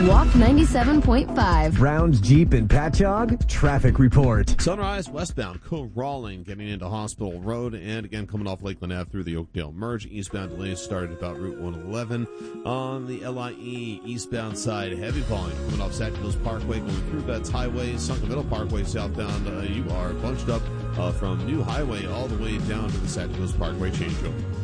Walk 97.5. Browns, Jeep, and Patchogue, traffic report. Sunrise westbound, co-Rawling getting into Hospital Road, and again coming off Lakeland Ave through the Oakdale Merge. Eastbound delays started about Route 111. On the LIE eastbound side, heavy volume coming off Sac Hills Parkway, going through Betts Highway, Sunken Middle Parkway southbound. You are bunched up from New Highway all the way down to the Sac Hills Parkway changeover.